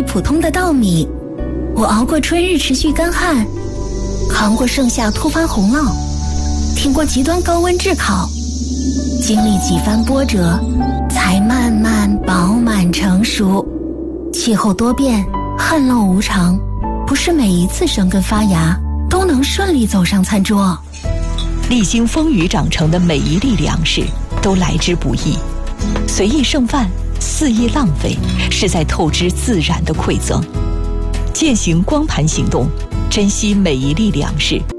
普通的稻米，我熬过春日持续干旱，扛过盛夏突发洪涝，挺过极端高温炙烤，经历几番波折，才慢慢饱满成熟。气候多变，旱涝无常，不是每一次生根发芽都能顺利走上餐桌。 历经风雨长成的每一粒粮食都来之不易，随意剩饭，肆意浪费，是在透支自然的馈赠。践行光盘行动，珍惜每一粒粮食，